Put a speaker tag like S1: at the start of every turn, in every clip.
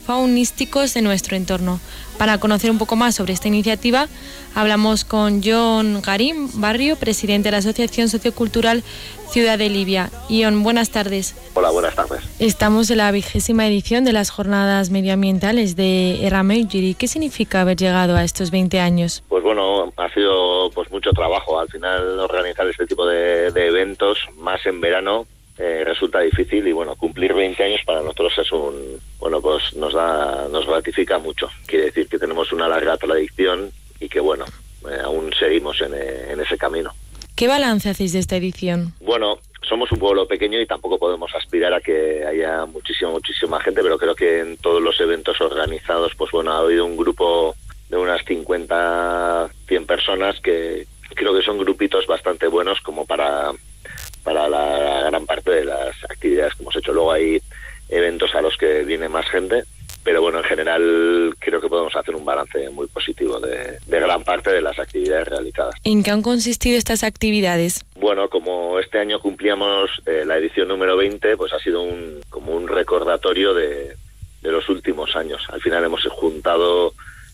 S1: faunísticos de nuestro entorno. Para conocer un poco más sobre esta iniciativa, hablamos con Jon Garín Barrio, presidente de la Asociación Sociocultural Ciudad de Libia. Jon, buenas tardes.
S2: Hola, buenas tardes.
S1: Estamos en la 20ª edición de las Jornadas Medioambientales de Errameyuri. ¿Qué significa haber llegado a estos 20 años?
S2: Pues bueno, ha sido mucho trabajo. Al final organizar este tipo de eventos, más en verano, resulta difícil y cumplir 20 años para nosotros es nos gratifica mucho. Quiere decir que tenemos una larga tradición y que aún seguimos en ese camino.
S1: ¿Qué balance hacéis de esta edición?
S2: Bueno, somos un pueblo pequeño y tampoco podemos aspirar a que haya muchísima gente, pero creo que en todos los eventos organizados, ha habido un grupo de unas 50, 100 personas que creo que son grupitos bastante buenos como para la gran parte de las actividades que hemos hecho. Luego hay eventos a los que viene más gente, pero en general creo que podemos hacer un balance muy positivo de gran parte de las actividades realizadas.
S1: ¿En qué han consistido estas actividades?
S2: Bueno, como este año cumplíamos la edición número 20, pues ha sido como un recordatorio de los últimos años. Al final hemos juntado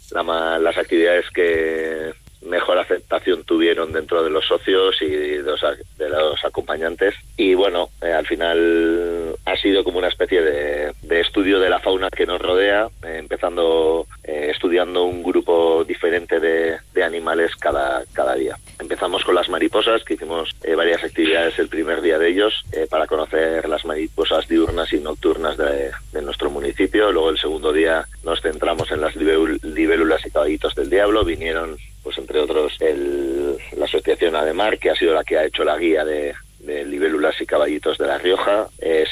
S2: las actividades que mejor aceptación tuvieron dentro de los socios y de los acompañantes y al final ha sido como una especie de estudio de la fauna que nos rodea, empezando estudiando un grupo diferente de animales cada día. Empezamos con las mariposas, que hicimos varias actividades el primer día de ellos para conocer las mariposas diurnas y nocturnas de nuestro municipio. Luego el segundo día nos centramos en las libélulas y caballitos del diablo. Vinieron entre otros la asociación Ademar, que ha sido la que ha hecho la guía de libélulas y caballitos de La Rioja.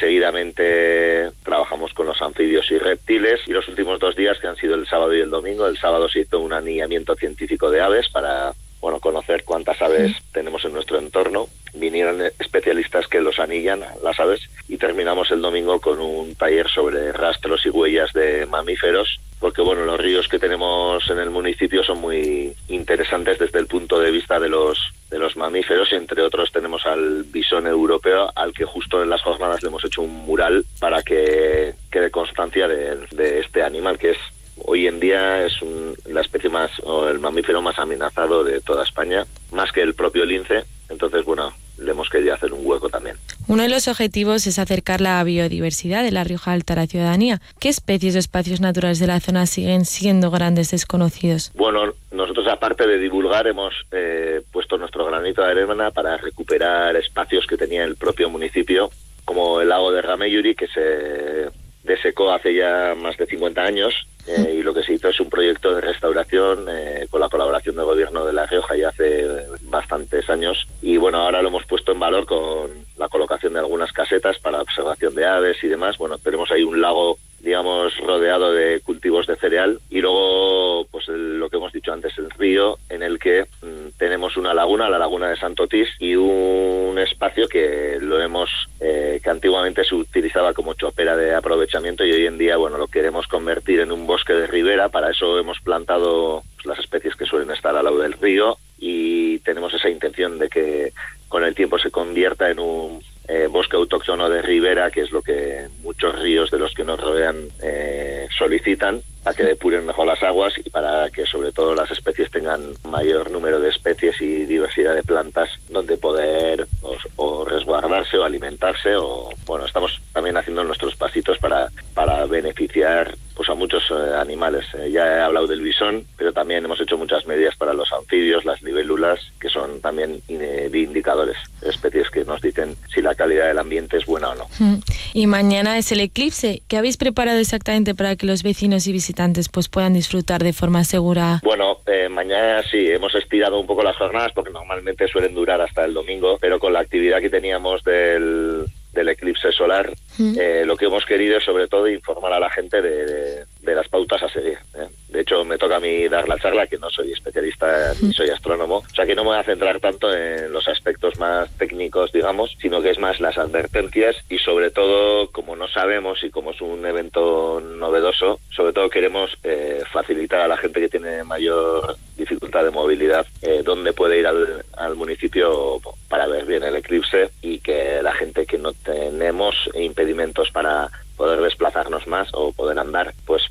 S2: Seguidamente trabajamos con los anfibios y reptiles y los últimos 2 días, que han sido el sábado y el domingo. El sábado se hizo un anillamiento científico de aves para conocer cuántas aves tenemos en nuestro entorno. Vinieron especialistas que los anillan, las aves, y terminamos el domingo con un taller sobre rastros y huellas de mamíferos, porque los ríos que tenemos en el municipio son muy interesantes desde el punto de vista de los mamíferos. Entre otros tenemos al bisón europeo, al que justo en las jornadas le hemos hecho un mural para que quede constancia de este animal, que es hoy en día es la especie el mamífero más amenazado de toda España, más que el propio lince. Entonces, le hemos querido hacer un hueco también.
S1: Uno de los objetivos es acercar la biodiversidad de La Rioja Alta a la ciudadanía. ¿Qué especies o espacios naturales de la zona siguen siendo grandes desconocidos?
S2: Nosotros, aparte de divulgar, hemos puesto nuestro granito de arena para recuperar espacios que tenía el propio municipio, como el lago de Errameyuri, que se desecó hace ya más de 50 años, y lo que se hizo es un proyecto de restauración con la colaboración del gobierno de La Rioja ya hace bastantes años, y ahora lo hemos puesto en valor con la colocación de algunas casetas para observación de aves y demás. Tenemos ahí un lago, digamos, rodeado de cultivos de cereal, y luego lo que hemos dicho antes, el río, en el que tenemos una laguna, la laguna de Santo Tis, y un espacio que que antiguamente se utilizaba como chopera de aprovechamiento, y hoy en día lo queremos convertir en un bosque de ribera. Para eso hemos plantado las especies que suelen estar al lado del río, y tenemos esa intención de que con el tiempo se convierta en un bosque autóctono de ribera, que es lo que muchos ríos de los que nos rodean solicitan, para que depuren mejor las aguas y para que sobre todo las especies tengan mayor número de especies y diversidad de plantas donde poder o resguardarse o alimentarse. Estamos también haciendo nuestros pasitos para beneficiar a muchos animales. Ya he hablado del bisón, pero también hemos hecho muchas medidas para los anfibios, las libélulas, que son también indicadores de especies que nos dicen si la calidad del ambiente es buena o no.
S1: Y mañana es el eclipse. ¿Qué habéis preparado exactamente para que los vecinos y visitantes puedan disfrutar de forma segura?
S2: Mañana sí, hemos estirado un poco las jornadas porque normalmente suelen durar hasta el domingo, pero con la actividad que teníamos del eclipse solar, lo que hemos querido es sobre todo informar a la gente de las pautas a seguir. De hecho, me toca a mí dar la charla, que no soy especialista ni soy astrónomo, o sea que no me voy a centrar tanto en los aspectos más técnicos, digamos, sino que es más las advertencias, y sobre todo, como no sabemos y como es un evento novedoso, sobre todo queremos facilitar a la gente que tiene mayor dificultad de movilidad dónde puede ir al municipio para ver bien el eclipse, y que la gente que no tenemos impedimentos para poder desplazarnos más o poder andar, pues